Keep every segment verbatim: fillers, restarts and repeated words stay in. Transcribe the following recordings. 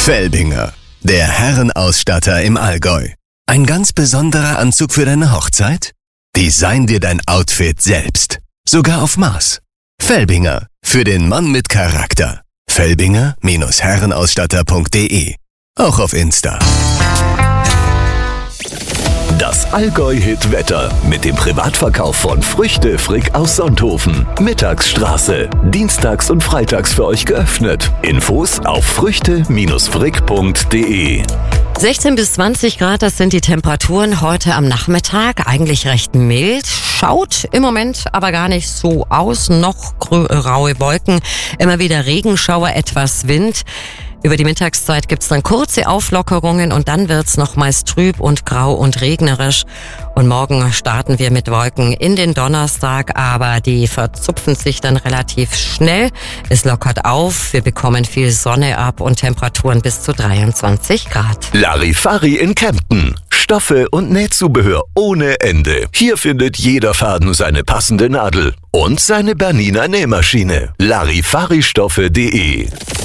Felbinger, der Herrenausstatter im Allgäu. Ein ganz besonderer Anzug für deine Hochzeit? Design dir dein Outfit selbst. Sogar auf Maß. Felbinger, für den Mann mit Charakter. Felbinger Herrenausstatter punkt de. Auch auf Insta. Das Allgäu-Hit-Wetter mit dem Privatverkauf von Früchte Frick aus Sonthofen. Mittagsstraße. Dienstags und freitags für euch geöffnet. Infos auf früchte frick punkt de. sechzehn bis zwanzig Grad, das sind die Temperaturen heute am Nachmittag. Eigentlich recht mild. Schaut im Moment aber gar nicht so aus. Noch graue Wolken, immer wieder Regenschauer, etwas Wind. Über die Mittagszeit gibt's dann kurze Auflockerungen und dann wird's nochmals trüb und grau und regnerisch. Und morgen starten wir mit Wolken in den Donnerstag, aber die verzupfen sich dann relativ schnell. Es lockert auf, wir bekommen viel Sonne ab und Temperaturen bis zu dreiundzwanzig Grad. Larifari in Kempten. Stoffe und Nähzubehör ohne Ende. Hier findet jeder Faden seine passende Nadel und seine Bernina Nähmaschine. Larifari-Stoffe punkt de.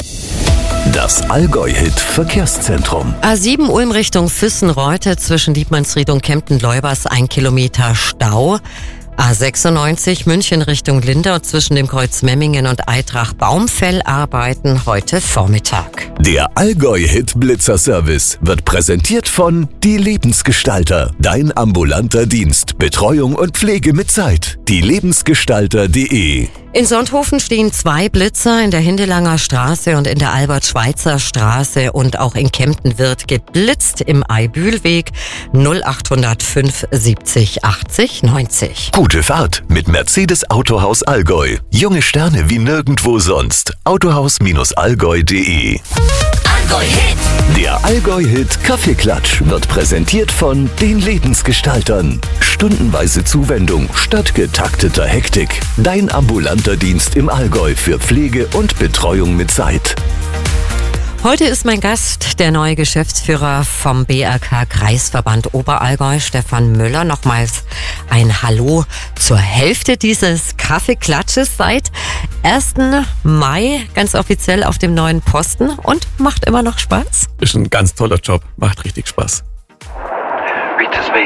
Das Allgäu-Hit-Verkehrszentrum. A sieben Ulm Richtung Füssen-Reute zwischen Dietmannsried und Kempten-Leubers ein Kilometer Stau. A sechsundneunzig München Richtung Lindau zwischen dem Kreuz Memmingen und Eitrach-Baumfell arbeiten heute Vormittag. Der Allgäu-Hit-Blitzer-Service wird präsentiert von Die Lebensgestalter. Dein ambulanter Dienst. Betreuung und Pflege mit Zeit. die lebensgestalter punkt de. In Sonthofen stehen zwei Blitzer in der Hindelanger Straße und in der Albert-Schweitzer Straße und auch in Kempten wird geblitzt im Eibühlweg null acht null fünf siebzig achtzig neunzig. Gute Fahrt mit Mercedes Autohaus Allgäu. Junge Sterne wie nirgendwo sonst. autohaus allgäu punkt de. Allgäu-Hit. Der Allgäu-Hit Kaffeeklatsch wird präsentiert von den Lebensgestaltern. Stundenweise Zuwendung statt getakteter Hektik. Dein ambulanter Dienst im Allgäu für Pflege und Betreuung mit Zeit. Heute ist mein Gast der neue Geschäftsführer vom B R K Kreisverband Oberallgäu, Stefan Müller. Nochmals ein Hallo zur Hälfte dieses Kaffeeklatsches seit ersten Mai ganz offiziell auf dem neuen Posten und macht immer noch Spaß? Ist ein ganz toller Job, macht richtig Spaß. Read this